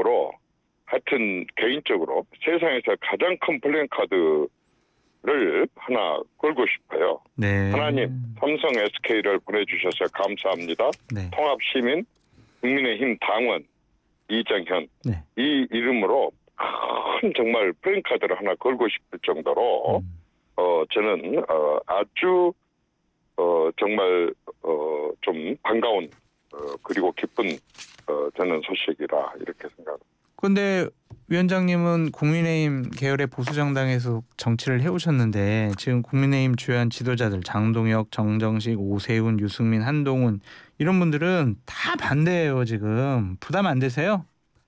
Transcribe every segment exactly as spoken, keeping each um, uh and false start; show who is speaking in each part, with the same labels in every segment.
Speaker 1: 개인적으로 하여튼 개인적으로 세상에서 가장 큰 플랜카드를 하나 걸고 싶어요.
Speaker 2: 네.
Speaker 1: 하나님, 삼성 에스케이를 보내주셔서 감사합니다.
Speaker 2: 네.
Speaker 1: 통합시민, 국민의힘 당원 이정현
Speaker 2: 네.
Speaker 1: 이 이름으로 큰 정말 플랜카드를 하나 걸고 싶을 정도로
Speaker 2: 음.
Speaker 1: 어 저는 어 아주 어 정말 어 좀 반가운 어 그리고 기쁜 어 저는 소식이라 이렇게 생각합니다.
Speaker 2: 그런데 위원장님은 국민의힘 계열의 보수 정당에서 정치를 해오셨는데 지금 국민의힘 주요한 지도자들 장동혁, 정정식, 오세훈, 유승민, 한동훈 이런 분들은 다 반대해요. 지금 부담 안 되세요?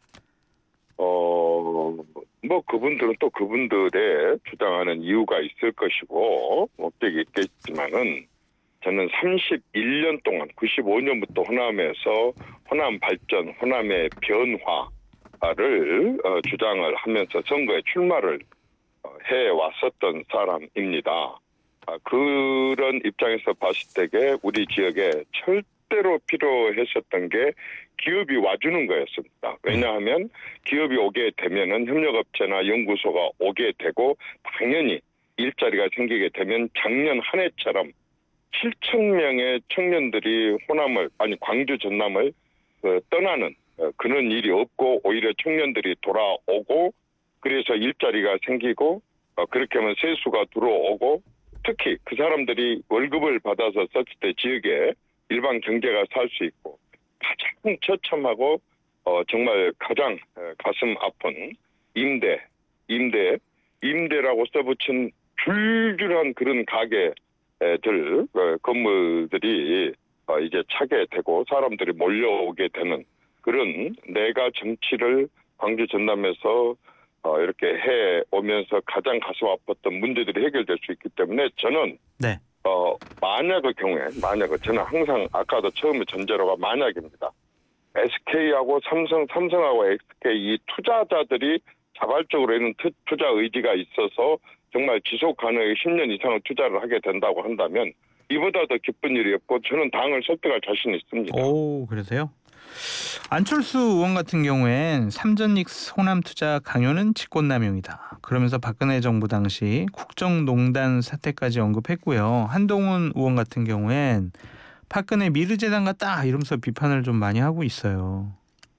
Speaker 1: 어, 뭐 그분들은 또 그분들의 주장하는 이유가 있을 것이고 목적이 있겠지만은 저는 삼십일 년 동안 구십오 년부터 호남에서 호남 발전, 호남의 변화를 어, 주장을 하면서 선거에 출마를 어, 해왔었던 사람입니다. 아, 그런 입장에서 봤을 때에 우리 지역에 절대로 필요했었던 게 기업이 와주는 거였습니다. 왜냐하면 기업이 오게 되면은 협력업체나 연구소가 오게 되고 당연히 일자리가 생기게 되면 작년 한 해처럼 칠천 명의 청년들이 호남을 아니 광주 전남을 어, 떠나는 어, 그런 일이 없고 오히려 청년들이 돌아오고 그래서 일자리가 생기고 어, 그렇게 하면 세수가 들어오고 특히 그 사람들이 월급을 받아서 썼을 때 지역에 일반 경제가 살 수 있고 가장 처참하고 어, 정말 가장 가슴 아픈 임대, 임대, 임대라고 써붙인 줄줄한 그런 가게들 어, 건물들이 어, 이제 차게 되고 사람들이 몰려오게 되는 그런 내가 정치를 광주 전남에서 어, 이렇게 해 오면서 가장 가슴 아팠던 문제들이 해결될 수 있기 때문에 저는
Speaker 2: 네.
Speaker 1: 어, 만약의 경우에, 만약에, 저는 항상, 아까도 처음에 전제로가 만약입니다. 에스케이하고 삼성, 삼성하고 에스케이 이 투자자들이 자발적으로 이런 투, 투자 의지가 있어서 정말 지속 가능하게 십 년 이상을 투자를 하게 된다고 한다면 이보다 더 기쁜 일이 없고 저는 당을 설득할 자신이 있습니다.
Speaker 2: 오, 그러세요? 안철수 의원 같은 경우엔 삼전익스 호남투자 강요는 직권남용이다. 그러면서 박근혜 정부 당시 국정농단 사태까지 언급했고요. 한동훈 의원 같은 경우엔 박근혜 미르재단 같다 이러면서 비판을 좀 많이 하고 있어요.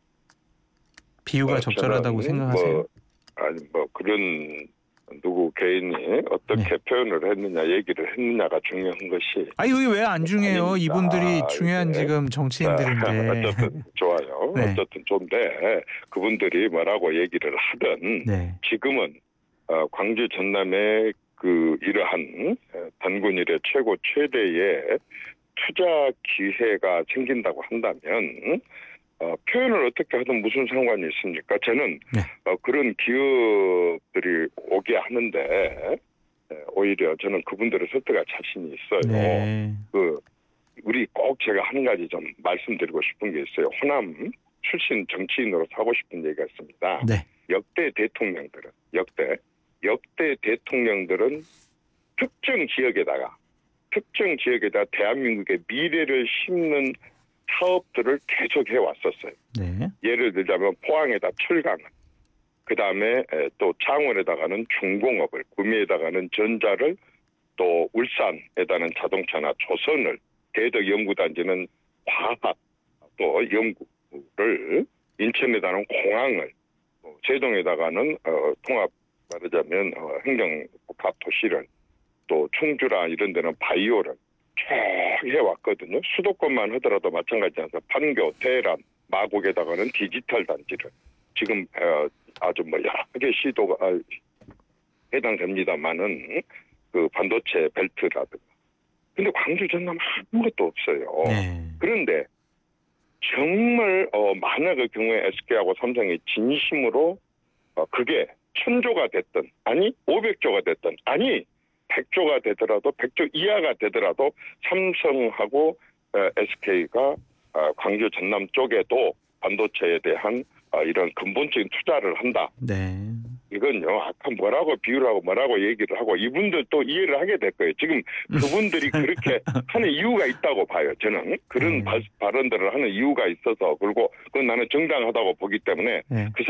Speaker 2: 비유가
Speaker 1: 뭐
Speaker 2: 적절하다고
Speaker 1: 저는
Speaker 2: 생각하세요?
Speaker 1: 뭐, 아니 뭐 그런 누구 개인이 어떻게
Speaker 2: 네.
Speaker 1: 표현을 했느냐 얘기를 했느냐가 중요한 것이
Speaker 2: 아 여기 왜 안 중요해요?
Speaker 1: 아닙니다.
Speaker 2: 이분들이 중요한
Speaker 1: 이게.
Speaker 2: 지금 정치인들인데.
Speaker 1: 어쨌든 좋아요.
Speaker 2: 네.
Speaker 1: 어쨌든 좋은데 그분들이 뭐라고 얘기를 하든
Speaker 2: 네.
Speaker 1: 지금은 어, 광주 전남의 그 이러한 단군 일의 최고 최대의 투자 기회가 생긴다고 한다면 어, 표현을 어떻게 하든 무슨 상관이 있습니까? 저는
Speaker 2: 네.
Speaker 1: 어, 그런 기업들이 오게 하는데 오히려 저는 그분들을 설득할 자신이 있어요.
Speaker 2: 네.
Speaker 1: 그 우리 꼭 제가 한 가지 좀 말씀드리고 싶은 게 있어요. 호남 출신 정치인으로 하고 싶은 얘기가 있습니다.
Speaker 2: 네.
Speaker 1: 역대 대통령들은 역대 역대 대통령들은 특정 지역에다가 특정 지역에다 대한민국의 미래를 심는 사업들을 계속 해왔었어요.
Speaker 2: 네.
Speaker 1: 예를 들자면 포항에다 철강을, 그 다음에 또 창원에다가는 중공업을, 구미에다가는 전자를, 또 울산에다는 자동차나 조선을, 대덕연구단지는 과학 또 연구를, 인천에다는 공항을, 세동에다가는 어, 통합 말하자면 어, 행정복합 도시를, 또 충주나 이런 데는 바이오를 쭉 해왔거든요. 수도권만 하더라도 마찬가지라서 판교, 테헤란, 마곡에다가는 디지털 단지를 지금 어, 아주 뭐 여러 개 시도가 해당됩니다만은 그 반도체 벨트라든가. 근데 광주 전남 아무것도 없어요.
Speaker 2: 네.
Speaker 1: 그런데 정말 어, 만약의 경우에 에스케이하고 삼성이 진심으로 어, 그게 천조가 됐든 아니 오백조가 됐든 아니 백조가 되더라도 백조 이하가 되더라도 삼성하고 어, 에스케이가 어, 광주 전남 쪽에도 반도체에 대한 어, 이런 근본적인 투자를 한다.
Speaker 2: 네.
Speaker 1: 이건요, 아까 뭐라고 비유를 하고 뭐라고 얘기를 하고 이분들 또 이해를 하게 될 거예요. 지금 그분들이 그렇게 하는 이유가 있다고 봐요. 저는 그런
Speaker 2: 네.
Speaker 1: 발, 발언들을 하는 이유가 있어서 그리고 그건 나는 정당하다고 보기 때문에
Speaker 2: 네.
Speaker 1: 그